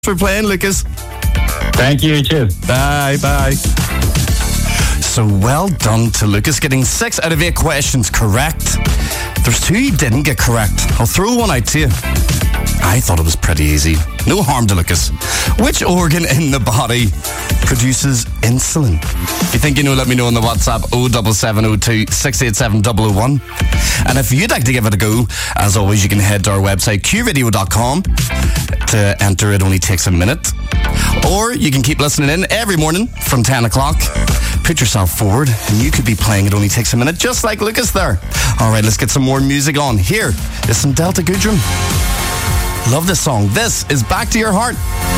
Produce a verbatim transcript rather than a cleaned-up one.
for playing, Lucas. Thank you, cheers. Bye, bye. So well done to Lucas, getting six out of eight questions correct. There's two he didn't get correct. I'll throw one out to you. I thought it was pretty easy. No harm to Lucas. Which organ in the body produces insulin? If you think you know, let me know on the WhatsApp oh seven seven oh two, six eight seven oh oh one. And if you'd like to give it a go, as always, you can head to our website, q radio dot com. To enter, it only takes a minute. Or you can keep listening in every morning from ten o'clock. Put yourself forward and you could be playing It Only Takes a Minute, just like Lucas there. All right, let's get some more music on. Here is some Delta Goodrum. Love this song. This is Back to Your Heart.